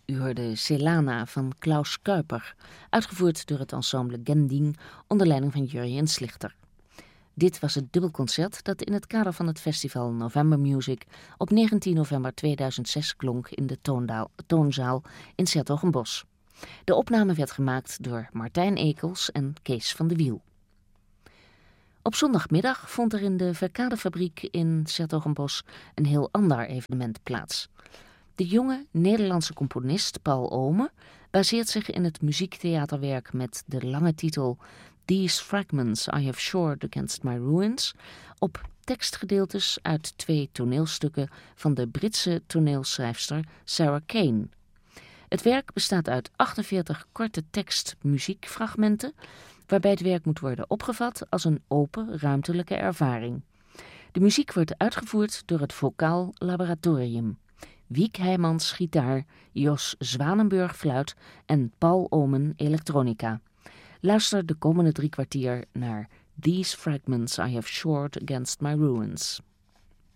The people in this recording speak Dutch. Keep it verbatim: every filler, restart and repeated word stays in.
U hoorde Celana van Klaus Kuiper, uitgevoerd door het ensemble Gendien onder leiding van Jurjen Slichter. Dit was het dubbelconcert dat in het kader van het festival November Music op negentien november tweeduizend zes klonk in de toondaal, toonzaal in 's-Hertogenbosch. De opname werd gemaakt door Martijn Ekels en Kees van de Wiel. Op zondagmiddag vond er in de Verkadefabriek in 's-Hertogenbosch een heel ander evenement plaats. De jonge Nederlandse componist Paul Omen baseert zich in het muziektheaterwerk met de lange titel These Fragments I Have Shored Against My Ruins op tekstgedeeltes uit twee toneelstukken van de Britse toneelschrijfster Sarah Kane. Het werk bestaat uit achtenveertig korte tekst-muziekfragmenten, waarbij het werk moet worden opgevat als een open ruimtelijke ervaring. De muziek wordt uitgevoerd door het Vocaal Laboratorium. Wiek Heijmans gitaar, Jos Zwanenburg fluit en Paul Omen elektronica. Luister de komende drie kwartier naar These Fragments I Have Shored Against My Ruins.